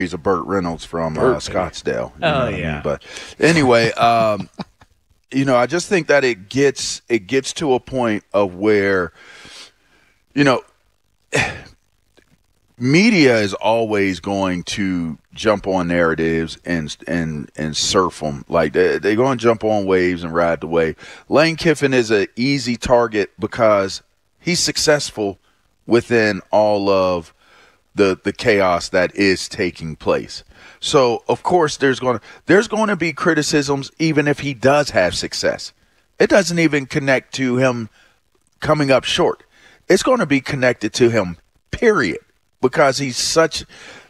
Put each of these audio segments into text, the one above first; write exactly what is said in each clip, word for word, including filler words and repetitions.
He's a Burt Reynolds from uh, Scottsdale. You oh, know what yeah. I mean? But anyway, um, you know, I just think that it gets it gets to a point of where, you know, media is always going to jump on narratives and and and surf them. Like they, they're going to jump on waves and ride the wave. Lane Kiffin is an easy target because he's successful within all of the the chaos that is taking place. So of course there's going to there's going to be criticisms even if he does have success. It doesn't even connect to him coming up short. It's going to be connected to him, period, because he's such.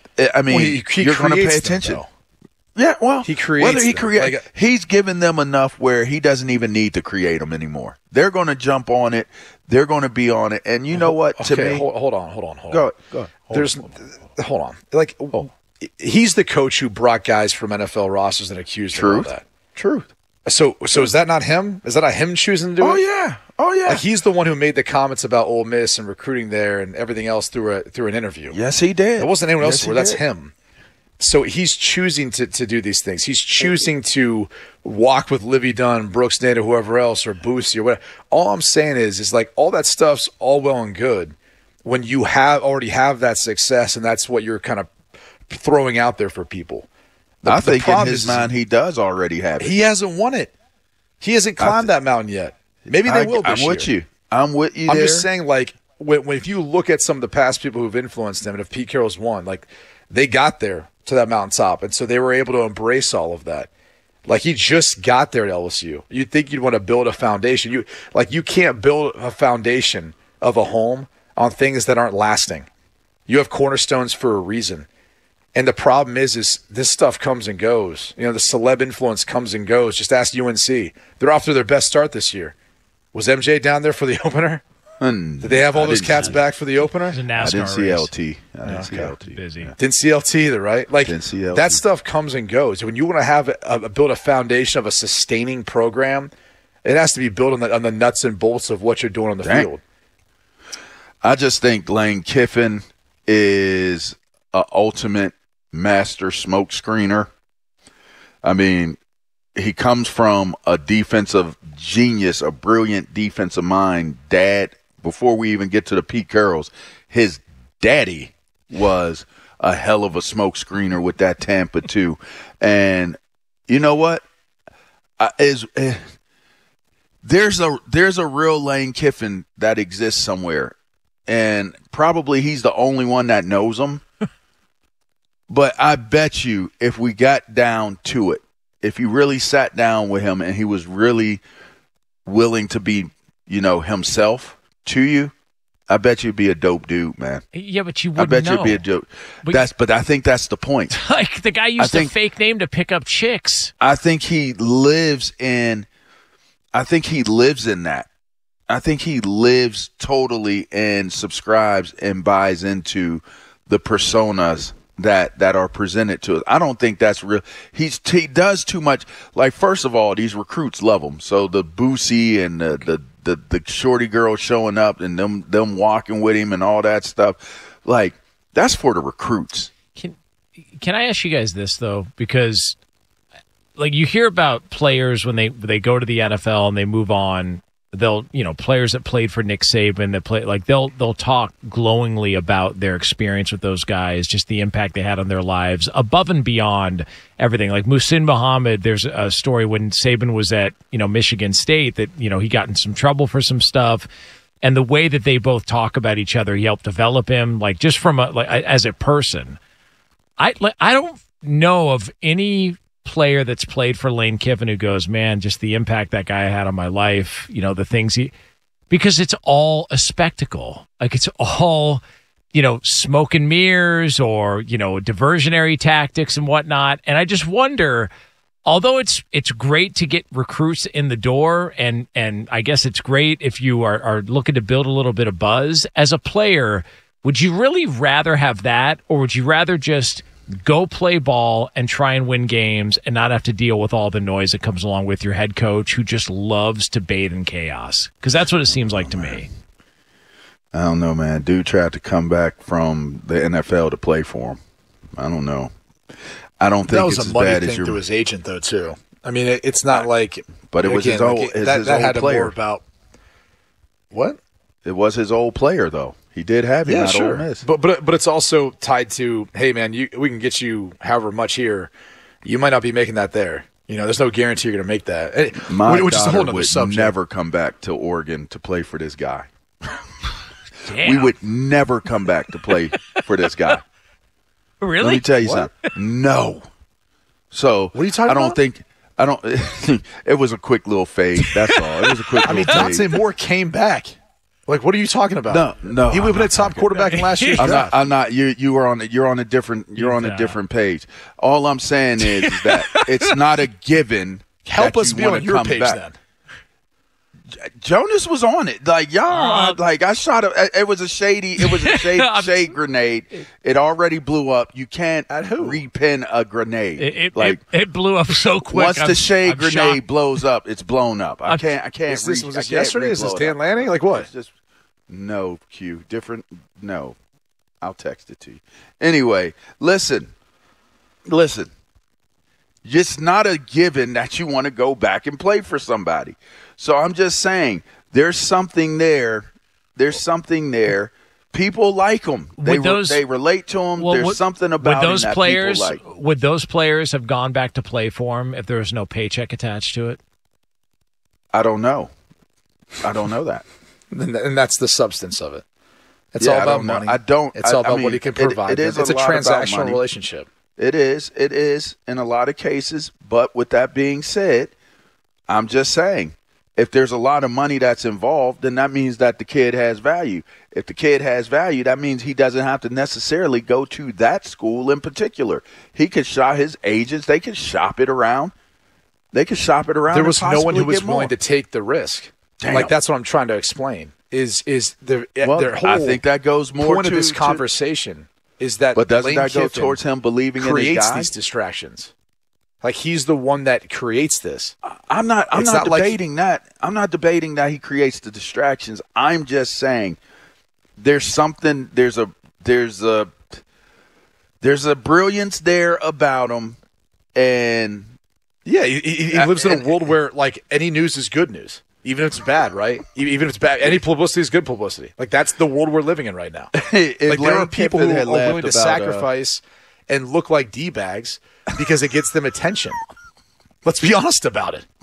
I mean, well, he, he you're going to pay attention. Them, yeah, well, he creates whether he create, like, he's given them enough where he doesn't even need to create them anymore. They're going to jump on it. They're going to be on it. And you know what? Okay, to me, hold, hold on, hold on, hold go, on. Go ahead. Hold There's, on. hold on. Like, oh. he's the coach who brought guys from N F L rosters and accused Truth. them of that. Truth. So, so is that not him? Is that not him choosing to do oh, it? Oh yeah. Oh yeah. Like he's the one who made the comments about Ole Miss and recruiting there and everything else through a through an interview. Yes, he did. It wasn't anyone yes, else. That's him. So he's choosing to, to do these things. He's choosing to walk with Livy Dunn, Brooks Nader, whoever else, or Boosie or whatever. All I'm saying is, is like all that stuff's all well and good when you have already have that success and that's what you're kind of throwing out there for people. The, I think in his is, mind he does already have it. He hasn't won it. He hasn't climbed th- that mountain yet. Maybe they I, will this I'm with year. you. I'm with you I'm there. just saying, like, when, when if you look at some of the past people who've influenced him, and if Pete Carroll's won, like, they got there to that mountaintop, and so they were able to embrace all of that. Like, he just got there at L S U. You'd think you'd want to build a foundation. You Like, you can't build a foundation of a home on things that aren't lasting. You have cornerstones for a reason. And the problem is, is this stuff comes and goes. You know, the celeb influence comes and goes. Just ask U N C. They're off to their best start this year. Was M J down there for the opener? Hmm. Did they have all I those cats back for the opener? It was a NASCAR I didn't see race. L T. I didn't Okay. see L T. Busy. Yeah. Didn't see L T either, right? Like Didn't see L T. that stuff comes and goes. When you want to have a, a, build a foundation of a sustaining program, it has to be built on the, on the nuts and bolts of what you're doing on the Dang. field. I just think Lane Kiffin is an ultimate master smoke screener. I mean, he comes from a defensive genius, a brilliant defensive mind. Dad, before we even get to the Pete Carrolls, his daddy was a hell of a smoke screener with that Tampa too. And you know what? I, is uh, there's a there's a real Lane Kiffin that exists somewhere, and probably he's the only one that knows him. But I bet you if we got down to it, if you really sat down with him and he was really willing to be, you know, himself to you, I bet you'd be a dope dude, man. Yeah, but you I wouldn't bet know. you'd be a dope. But That's, but I think that's the point. Like the guy used I think- a fake name to pick up chicks. I think he lives in. I think he lives in that. I think he lives totally and subscribes and buys into the personas that that are presented to us. I don't think that's real. He's he does too much. Like, first of all, these recruits love him. So the Boosie and the the the, the shorty girl showing up and them them walking with him and all that stuff, like that's for the recruits. Can can I ask you guys this though? Because like you hear about players when they they go to the N F L and they move on. They'll, you know, players that played for Nick Saban that play like they'll they'll talk glowingly about their experience with those guys, just the impact they had on their lives above and beyond everything. Like Muhsin Muhammad, there's a story when Saban was at, you know, Michigan State that, you know, he got in some trouble for some stuff, and the way that they both talk about each other, he helped develop him, like just from a like as a person. I like, I don't know of any player that's played for Lane Kiffin who goes, man, just the impact that guy had on my life, you know, the things he, because it's all a spectacle. Like it's all, you know, smoke and mirrors or, you know, diversionary tactics and whatnot. And I just wonder, although it's it's great to get recruits in the door, and and I guess it's great if you are, are looking to build a little bit of buzz, as a player, would you really rather have that, or would you rather just go play ball and try and win games and not have to deal with all the noise that comes along with your head coach who just loves to bathe in chaos? Because that's what it seems like to me. I don't know, man. Dude tried to come back from the N F L to play for him. I don't know. I don't think that was it's a as money bad thing as your. through his agent, though, too. I mean, it, it's not like. But it was again, his old, like, his, that, his that old had player. more about what? It was his old player, though. He did have him Yeah, at sure. Ole Miss. But but but it's also tied to, hey man, you we can get you however much here. You might not be making that there. You know, there's no guarantee you're going to make that. It, My which is a daughter whole other would subject. never come back to Oregon to play for this guy. Damn. We would never come back to play for this guy. Really? Let me tell you What? something. No. So What are you talking I don't about? think I don't. It was a quick little fade. That's all. It was a quick. I mean, little Dante fade. Moore came back. Like, what are you talking about? No, no, He would have I'm been a not top talking- quarterback in last year's I'm draft. not. I'm not. You. You are on. You're on a different. You're on a Nah. different page. All I'm saying is, is that it's not a given. Help that us you be wanna on your come page back. then. Jonas was on it. Like y'all, Uh, like I shot a. It was a shady. It was a shade, I'm- shade grenade. It already blew up. You can't At who? repin a grenade. It, it, like it, it blew up so quick. once I'm- the shade I'm grenade shocked. blows up, it's blown up. I I'm- can't. I can't. Is this, re- was I this can't yesterday? Is this re-blow it Dan up. Lanning? Like what? It's just no Q. Different. No, I'll text it to you. Anyway, listen, listen. It's not a given that you want to go back and play for somebody. So I'm just saying, there's something there. There's something there. People like them. They Would those- re- they relate to them. Well, there's would- something about would those him that players people like. would those players have gone back to play for him if there was no paycheck attached to it? I don't know. I don't know that. And, and that's the substance of it. It's Yeah, all I about don't know. money. I don't- It's I- all I about mean, what he can it- provide. it is it's a a lot about transactional money. relationship. It is. It is in a lot of cases. But with that being said, I'm just saying, if there's a lot of money that's involved, then that means that the kid has value. If the kid has value, that means he doesn't have to necessarily go to that school in particular. He could shop his agents. They could shop it around. They could shop it around. There and was no one who possibly was get more. willing to take the risk. Damn. Like that's what I'm trying to explain. Is is the Well, their whole I think that goes more point to of this to- conversation is that But doesn't Lane that go Kiffin towards him believing in his creates guy? these distractions. Like he's the one that creates this. I'm not. I'm It's not, not like- debating that. I'm not debating that he creates the distractions. I'm just saying there's something. There's a. There's a. There's a brilliance there about him, and Yeah, he, he, he Uh, lives in and- a world where like any news is good news, even if it's bad, right? E- Even if it's bad, any publicity is good publicity. Like that's the world we're living in right now. if Like there Lane are people Kiffin who had are laughed willing to about, uh, sacrifice and look like d bags because it gets them attention. Let's be honest about it.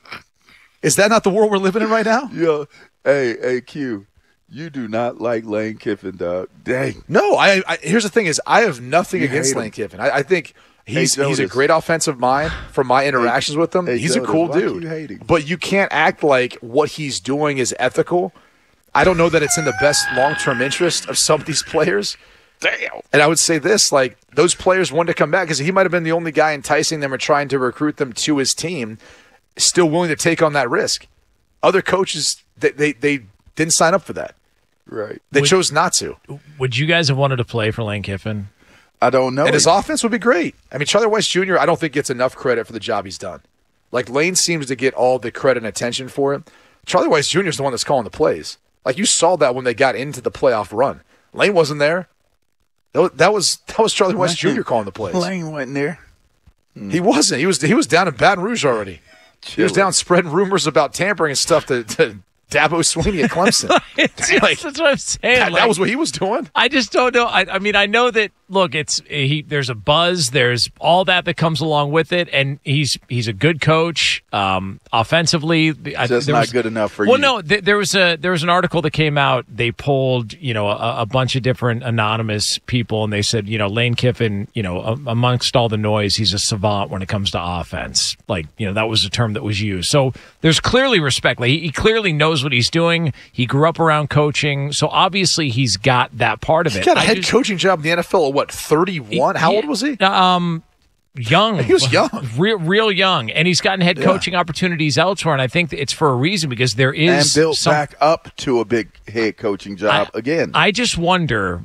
Is that not the world we're living in right now? Yo, hey, hey, Q, you do not like Lane Kiffin, dog. Dang. No, I, I here's the thing: is I have nothing You against hate him. Lane Kiffin. I, I think he's Hey, he's a Jonas. great offensive mind from my interactions with him. hey, he's a Jonas, cool why dude. you hate him? But you can't act like what he's doing is ethical. I don't know that it's in the best long term interest of some of these players. Damn. And I would say this: like those players wanted to come back because he might have been the only guy enticing them or trying to recruit them to his team, still willing to take on that risk. Other coaches, they they, they didn't sign up for that. Right. They Would- chose not to. Would you guys have wanted to play for Lane Kiffin? I don't know. And his him. offense would be great. I mean, Charlie Weiss Junior, I don't think gets enough credit for the job he's done. Like, Lane seems to get all the credit and attention for it. Charlie Weiss Junior is the one that's calling the plays. Like, you saw that when they got into the playoff run. Lane wasn't there. That was that was, that was Charlie Weiss Junior calling the plays. Lane wasn't there. He wasn't. He was he was down in Baton Rouge already. He was down spreading rumors about tampering and stuff to, to Dabo Swinney at Clemson. It's- Like, that's what I'm saying. that, like- that was what he was doing. I just don't know. I, I mean, I know that. Look, it's he. There's a buzz. There's all that that comes along with it, and he's he's a good coach. Um, offensively, I, Just there not was- good enough for well, you. no, th- there was a there was an article that came out. They polled, you know, a, a bunch of different anonymous people, and they said, you know, Lane Kiffin, you know, a, amongst all the noise, he's a savant when it comes to offense. Like, you know, that was a term that was used. So there's clearly respect. Like, he, he clearly knows what he's doing. He grew up around coaching, so obviously he's got that part of He it. got a I head just- coaching job in the N F L at what, thirty-one? How Yeah. old was he? Um, young. He was young. real, real young, and he's gotten head Yeah. coaching opportunities elsewhere. And I think that it's for a reason because there and is built some, back up to a big head coaching job I- again. I just wonder,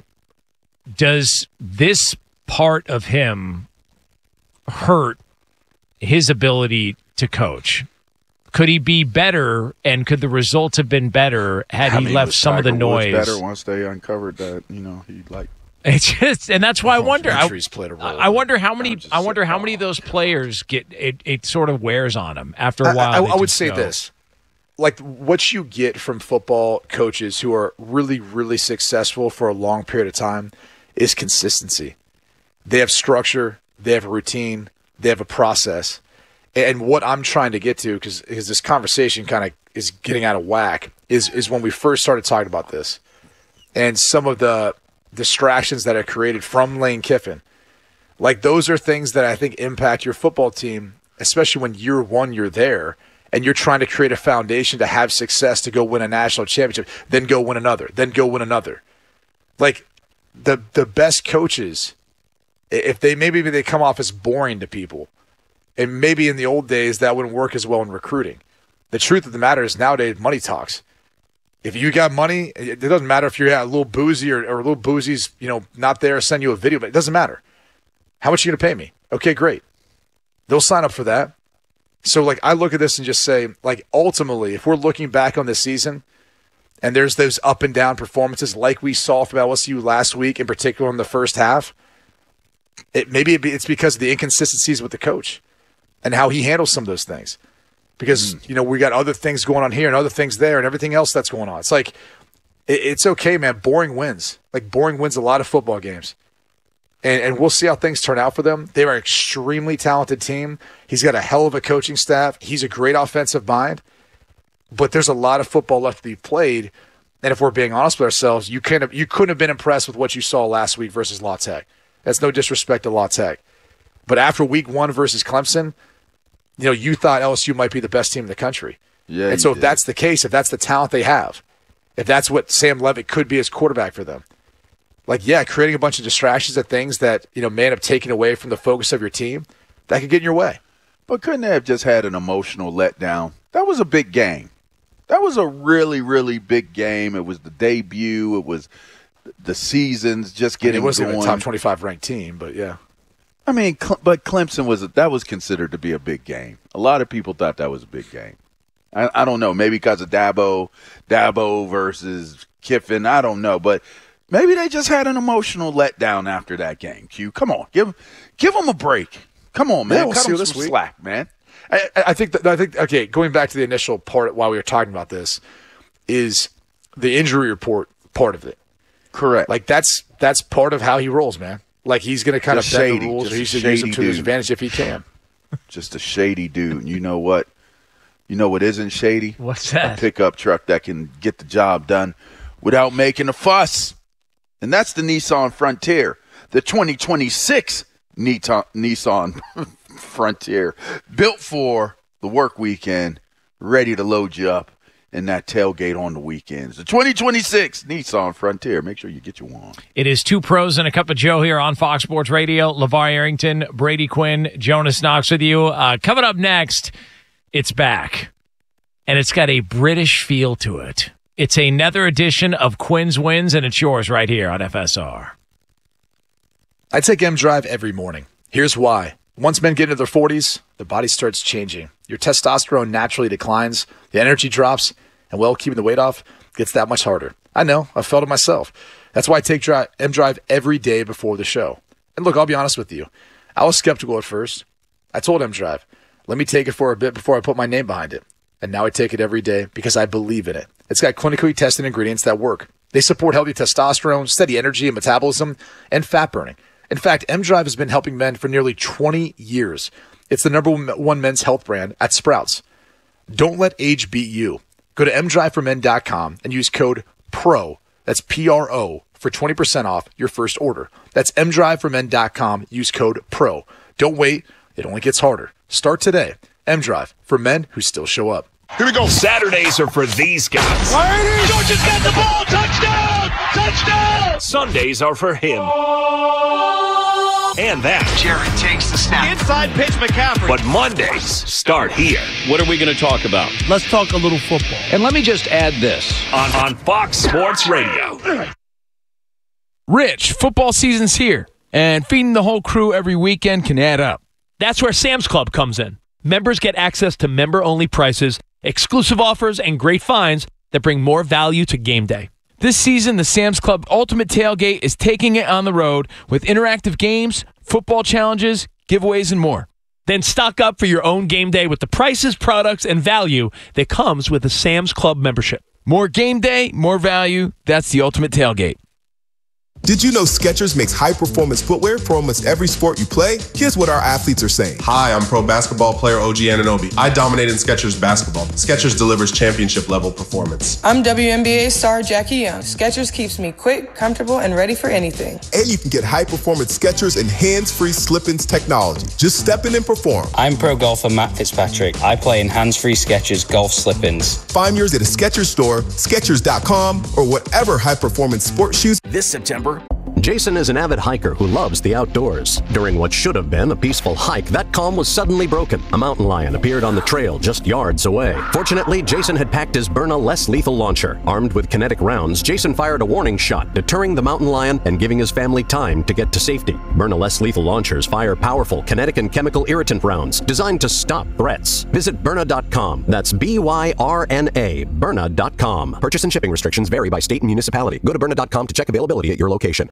does this part of him hurt his ability to coach? Could he be better, and could the results have been better had I he mean, left was some of the Tiger Woods noise? better once they uncovered that, you know, he like It's just, and that's why I wonder. I, played a role. I wonder how many. I wonder how many of those players get it. It sort of wears on them after a while. I, I, I would say go. this: like what you get from football coaches who are really, really successful for a long period of time is consistency. They have structure. They have a routine. They have a process. And what I'm trying to get to, because this conversation kind of is getting out of whack, is is when we first started talking about this, and some of the distractions that are created from Lane Kiffin. Like, those are things that I think impact your football team, especially when year one you're there and you're trying to create a foundation to have success, to go win a national championship, then go win another, then go win another. Like, the the best coaches, if they maybe they come off as boring to people, and maybe in the old days that wouldn't work as well in recruiting. The truth of the matter is nowadays money talks. If you got money, it doesn't matter if you're a little boozy or, or a little boozy's, you know, not there, send you a video, but it doesn't matter. How much are you going to pay me? Okay, great. They'll sign up for that. So, like, I look at this and just say, like, ultimately, if we're looking back on this season and there's those up and down performances like we saw from L S U last week, in particular in the first half, it maybe it's because of the inconsistencies with the coach and how he handles some of those things. Because, you know, we got other things going on here and other things there and everything else that's going on. It's like, it, it's okay, man. Boring wins. Like, boring wins a lot of football games. And, and we'll see how things turn out for them. They're an extremely talented team. He's got a hell of a coaching staff. He's a great offensive mind. But there's a lot of football left to be played. And if we're being honest with ourselves, you, can't have, you couldn't have been impressed with what you saw last week versus La Tech. That's no disrespect to La Tech. But after week one versus Clemson, you know, you thought L S U might be the best team in the country. Yeah, and so if did. that's the case, if that's the talent they have, if that's what Sam Levitt could be as quarterback for them, like, yeah, creating a bunch of distractions at things that, you know, may end up taking away from the focus of your team, that could get in your way. But couldn't they have just had an emotional letdown? That was a big game. That was a really, really big game. It was the debut. It was the seasons just getting I mean, it wasn't going. even a top twenty-five ranked team, but yeah. I mean, but Clemson was that was considered to be a big game. A lot of people thought that was a big game. I, I don't know, maybe because of Dabo, Dabo versus Kiffin. I don't know, but maybe they just had an emotional letdown after that game. Q, come on, give give them a break. Come on, man, yeah, we'll cut see them this some week. slack, man. I, I think that I think okay. Going back to the initial part while we were talking about this, is the injury report part of it. Correct. Like that's that's part of how he rolls, man. Like he's going to kind Just of bend shady, the rules, or just he a should use them shady to his dude. advantage if he can. Just a shady dude. And you know what? You know what isn't shady? What's A that? pickup truck that can get the job done without making a fuss. And that's the Nissan Frontier, the twenty twenty-six Nissan Nissan Frontier, built for the work weekend, ready to load you up in that tailgate on the weekends. The twenty twenty-six Nissan Frontier. Make sure you get your one. It is two pros and a cup of Joe here on Fox Sports Radio. LeVar Arrington, Brady Quinn, Jonas Knox with you. Uh, coming up next, it's back, and it's got a British feel to it. It's another edition of Quinn's Wins, and it's yours right here on F S R. I take M Drive every morning. Here's why. Once men get into their forties, their body starts changing. Your testosterone naturally declines, the energy drops, and, well, keeping the weight off gets that much harder. I know. I've felt it myself. That's why I take Dri- M Drive every day before the show. And look, I'll be honest with you. I was skeptical at first. I told M Drive, let me take it for a bit before I put my name behind it. And now I take it every day because I believe in it. It's got clinically tested ingredients that work. They support healthy testosterone, steady energy and metabolism, and fat burning. In fact, M Drive has been helping men for nearly twenty years. It's the number one men's health brand at Sprouts. Don't let age beat you. Go to m drive for men dot com and use code PRO, that's P R O, for twenty percent off your first order. That's m drive for men dot com. Use code PRO. Don't wait. It only gets harder. Start today. M-Drive, for men who still show up. Here we go. Saturdays are for these guys. Georgia's got the ball. Touchdown! Touchdown! Sundays are for him. And that. Jarrett takes the snap. Inside pitch, McCaffrey. But Mondays start here What are we going to talk about? Let's talk a little football. And let me just add this. on, on Fox Sports Radio. Rich, football season's here, and feeding the whole crew every weekend can add up. That's where Sam's Club comes in. Members get access to member-only prices, exclusive offers, and great finds that bring more value to game day. This season, the Sam's Club Ultimate Tailgate is taking it on the road with interactive games, football challenges, giveaways, and more. Then stock up for your own game day with the prices, products, and value that comes with a Sam's Club membership. More game day, more value. That's the Ultimate Tailgate. Did you know Skechers makes high-performance footwear for almost every sport you play? Here's what our athletes are saying. Hi, I'm pro basketball player O G Anunoby. I dominate in Skechers basketball. Skechers delivers championship-level performance. I'm W N B A star Jackie Young. Skechers keeps me quick, comfortable, and ready for anything. And you can get high-performance Skechers and hands-free slip-ins technology. Just step in and perform. I'm pro golfer Matt Fitzpatrick. I play in hands-free Skechers golf slip-ins. Find yours at a Skechers store, Skechers dot com, or whatever high-performance sports shoes. This September, Jason is an avid hiker who loves the outdoors. During what should have been a peaceful hike, that calm was suddenly broken. A mountain lion appeared on the trail just yards away. Fortunately, Jason had packed his Byrna less lethal launcher. Armed with kinetic rounds, Jason fired a warning shot, deterring the mountain lion and giving his family time to get to safety. Byrna less lethal launchers fire powerful kinetic and chemical irritant rounds designed to stop threats. Visit Byrna dot com. That's B Y R N A, Byrna dot com. Purchase and shipping restrictions vary by state and municipality. Go to Byrna dot com to check availability at your location.